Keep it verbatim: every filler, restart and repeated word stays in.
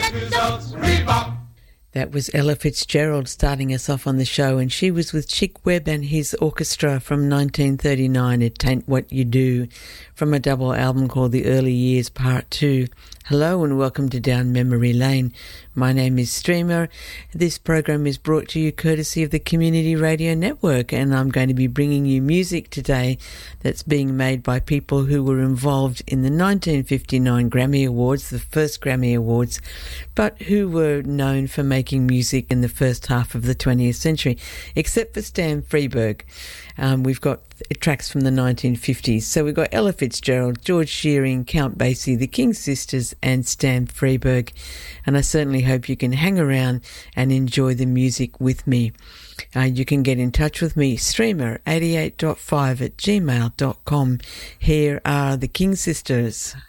That was Ella Fitzgerald starting us off on the show, and she was with Chick Webb and his orchestra from nineteen thirty-nine, It Tain't What You Do, from a double album called The Early Years Part two. Hello and welcome to Down Memory Lane. My name is Streamer. This program is brought to you courtesy of the Community Radio Network, and I'm going to be bringing you music today that's being made by people who were involved in the nineteen fifty-nine Grammy Awards, the first Grammy Awards, but who were known for making music in the first half of the twentieth century, except for Stan Freberg. Um, we've got tracks from the nineteen fifties. So we've got Ella Fitzgerald, George Shearing, Count Basie, the King Sisters and Stan Freberg. And I certainly hope you can hang around and enjoy the music with me. Uh, you can get in touch with me, streamer eighty-eight point five at gmail dot com. Here are the King Sisters.